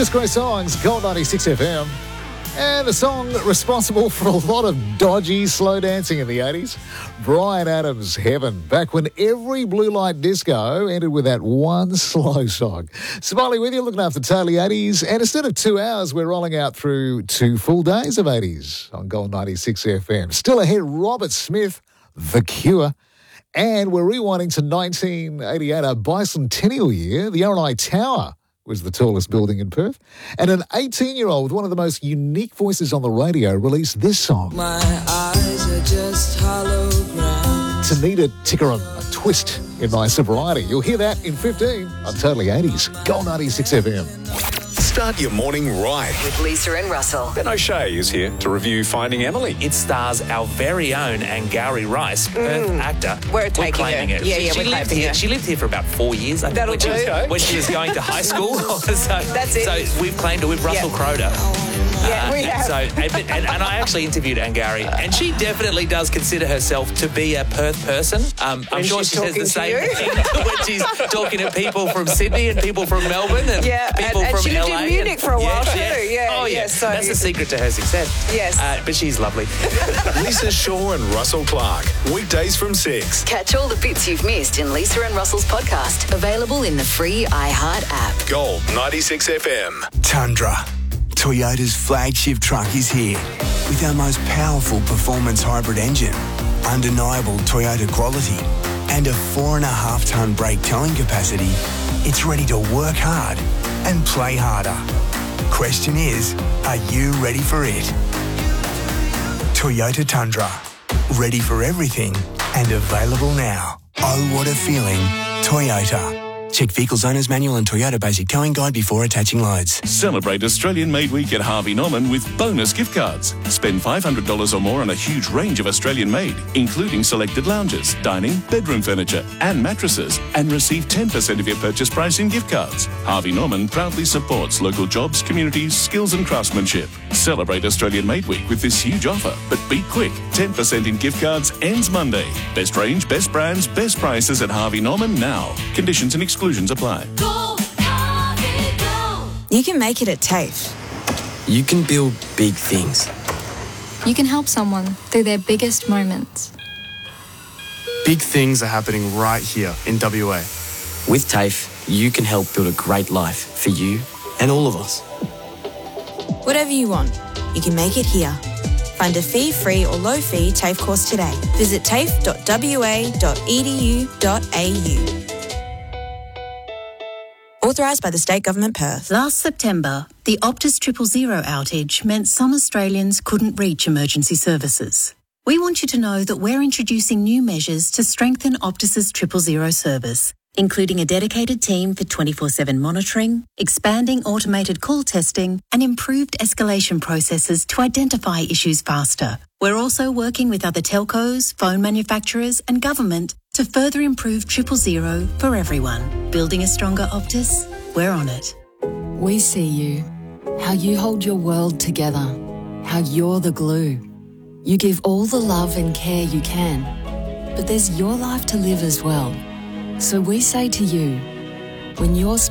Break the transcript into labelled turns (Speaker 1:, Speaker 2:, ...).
Speaker 1: Just great songs, Gold 96 FM. And a song responsible for a lot of dodgy slow dancing in the 80s. Bryan Adams' Heaven, back when every blue light disco ended with that one slow song. Smiley with you, looking after Totally 80s. And instead of 2 hours, we're rolling out through 2 full days of 80s on Gold 96 FM. Still ahead, Robert Smith, The Cure. And we're rewinding to 1988, our bicentennial year. The RNI Tower was the tallest building in Perth. And an 18-year-old, one of the most unique voices on the radio, released this song.
Speaker 2: My eyes are just holograms.
Speaker 1: Tanita Tikaram, a twist in my sobriety. You'll hear that in 15 on Totally 80s, Gold 96 FM.
Speaker 3: Start your morning right.
Speaker 4: With Lisa and Russell.
Speaker 3: Ben O'Shea is here to review Finding Emily.
Speaker 5: It stars our very own Angari Rice, Perth actor.
Speaker 4: We're taking
Speaker 5: claiming
Speaker 4: her.
Speaker 5: her.
Speaker 4: Yeah,
Speaker 5: She
Speaker 4: we're
Speaker 5: lived
Speaker 4: claiming
Speaker 5: here.
Speaker 4: her.
Speaker 5: She lived here for about 4 years, I think,
Speaker 4: That'll
Speaker 5: when she was going to high school.
Speaker 4: That's it.
Speaker 5: So we've claimed her with Russell Croder.
Speaker 4: Yeah, we have.
Speaker 5: And I actually interviewed Angari, and she definitely does consider herself to be a Perth person. I'm sure she says the same thing when she's talking to people from Sydney and people from Melbourne and people
Speaker 4: and
Speaker 5: from
Speaker 4: she lived
Speaker 5: LA.
Speaker 4: in Munich for a while too. Yeah.
Speaker 5: Oh, yeah.
Speaker 4: So
Speaker 5: that's the secret to her success.
Speaker 4: Yes.
Speaker 5: But she's lovely.
Speaker 3: Lisa Shaw and Russell Clark. Weekdays from 6.
Speaker 4: Catch all the bits you've missed in Lisa and Russell's podcast. Available in the free iHeart app.
Speaker 3: Gold 96 FM.
Speaker 6: Tundra. Toyota's flagship truck is here with our most powerful performance hybrid engine, undeniable Toyota quality, and a 4.5-tonne brake towing capacity. It's ready to work hard and play harder. Question is, are you ready for it? Toyota Tundra. Ready for everything and available now. Oh, what a feeling. Toyota. Check Vehicles Owner's Manual and Toyota Basic Towing Guide before attaching loads.
Speaker 7: Celebrate Australian Made Week at Harvey Norman with bonus gift cards. Spend $500 or more on a huge range of Australian made, including selected lounges, dining, bedroom furniture and mattresses, and receive 10% of your purchase price in gift cards. Harvey Norman proudly supports local jobs, communities, skills and craftsmanship. Celebrate Australian Made Week with this huge offer, but be quick. 10% in gift cards ends Monday. Best range, best brands, best prices at Harvey Norman now. Conditions and exclusions apply.
Speaker 8: You can make it at TAFE.
Speaker 9: You can build big things.
Speaker 10: You can help someone through their biggest moments.
Speaker 11: Big things are happening right here in WA.
Speaker 9: With TAFE, you can help build a great life for you and all of us.
Speaker 8: Whatever you want, you can make it here. Find a fee-free or low-fee TAFE course today. Visit tafe.wa.edu.au. Authorised by the State Government Perth.
Speaker 12: Last September, the Optus 000 outage meant some Australians couldn't reach emergency services. We want you to know that we're introducing new measures to strengthen Optus's 000 service, including a dedicated team for 24/7 monitoring, expanding automated call testing, and improved escalation processes to identify issues faster. We're also working with other telcos, phone manufacturers, and government to further improve 000 for everyone. Building a stronger Optus? We're on it.
Speaker 13: We see you, how you hold your world together, how you're the glue. You give all the love and care you can, but there's your life to live as well. So we say to you, when you're